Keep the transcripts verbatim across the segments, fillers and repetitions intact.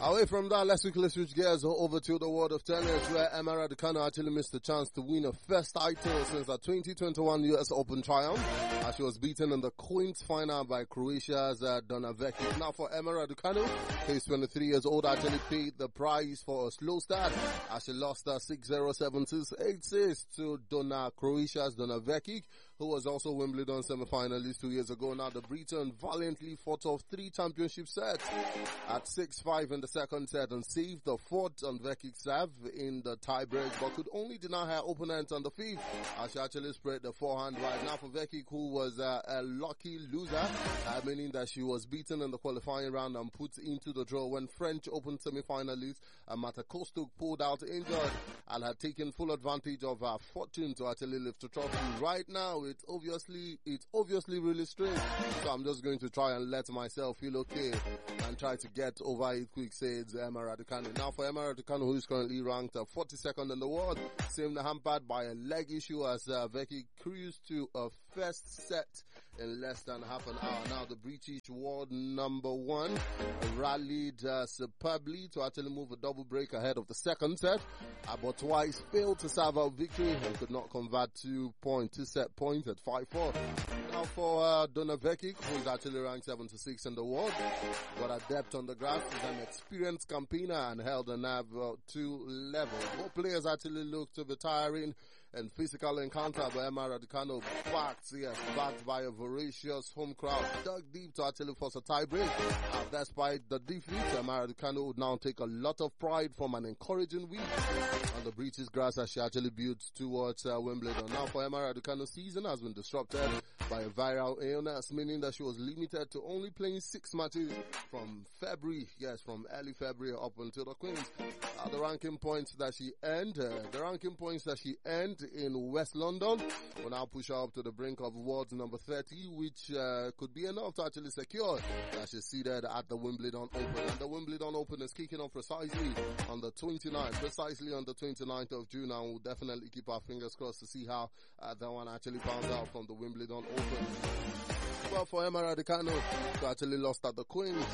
Away from that, let's quickly switch gears over to the world of tennis, where Emma Raducanu actually missed the chance to win her first title since the twenty twenty-one U S Open triumph, as she was beaten in the Queens final by Croatia's uh, Donna Vekic. Now for Emma Raducanu, who's twenty-three years old, actually paid the price for a slow start, as she lost uh, six zero, seven two, eight six to Donna Croatia's Donna Vekic, who was also Wimbledon semi-finalist two years ago. Now the Briton valiantly fought off three championship sets at six five in the second set and saved the fourth on Vekic's serve in the tiebreak, but could only deny her opponent on the fifth as she actually spread the forehand right. Now for Vekic, who was uh, a lucky loser, uh, meaning that she was beaten in the qualifying round and put into the draw when French Open semi-finalist uh, Marta Kostyuk pulled out injured and had taken full advantage of her fortune to actually lift the trophy. Right now, it's obviously, it's obviously really strange, so I'm just going to try and let myself feel okay and try to get over it quick, says Emma Raducanu. Now for Emma Raducanu, who is currently ranked uh, forty-second in the world, seemed hampered by a leg issue as uh, Vekic cruised to a first set in less than half an hour. Now the British world number one rallied uh, superbly to actually move a double break ahead of the second set, uh, but twice failed to serve out victory and could not convert two point two set points at five four. Now for uh, Donna Vekic, who is actually ranked seventy-sixth in the world, got a depth on the grass, is an experienced campaigner and held a nerve uh, to level. Both players actually looked to be tiring and physical encounter, but Emma Raducanu backed, yes, backed by a voracious home crowd, dug deep to actually force a tiebreak. Uh, despite the defeat, Emma Raducanu would now take a lot of pride from an encouraging win on the British grass as she actually built towards uh, Wimbledon. Now for Emma Raducanu's season has been disrupted by a viral illness, meaning that she was limited to only playing six matches from February, yes, from early February up until the Queens. Uh, the ranking points that she earned, uh, the ranking points that she earned in West London will now push her up to the brink of world number thirty, which uh, could be enough to actually secure that she's seated at the Wimbledon Open. And the Wimbledon Open is kicking off precisely on the twenty-ninth, precisely on the twenty-ninth of June, and we'll definitely keep our fingers crossed to see how uh, that one actually pans out from the Wimbledon Open. Well, for Emma Raducanu, who actually lost at the Queens.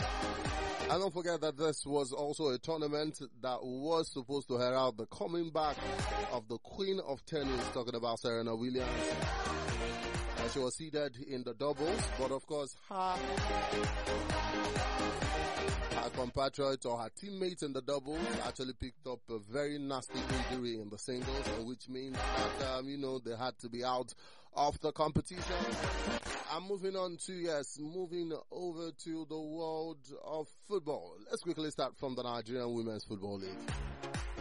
And don't forget that this was also a tournament that was supposed to herald the coming back of the Queen of Tennis, talking about Serena Williams. And she was seeded in the doubles, but of course her, her compatriot or her teammate in the doubles actually picked up a very nasty injury in the singles, which means that, um, you know, they had to be out of the competition. I'm moving on to, yes, moving over to the world of football. Let's quickly start from the Nigerian Women's Football League.